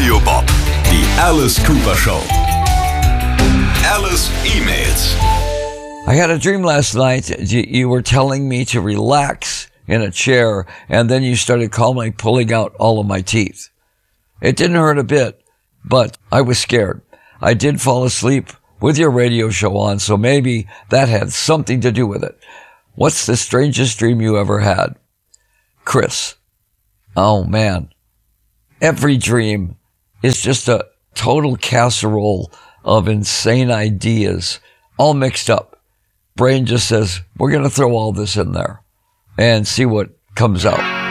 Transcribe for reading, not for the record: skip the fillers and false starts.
Radio Bob. Die Alice Cooper Show. Alice emails. I had a dream last night. You were telling me to relax in a chair, and then you started calmly pulling out all of my teeth. It didn't hurt a bit, but I was scared. I did fall asleep with your radio show on, so maybe that had something to do with it. What's the strangest dream you ever had? Chris. Oh, man. Every dream is just a total casserole of insane ideas, all mixed up. Brain just says, we're going to throw all this in there and see what comes out.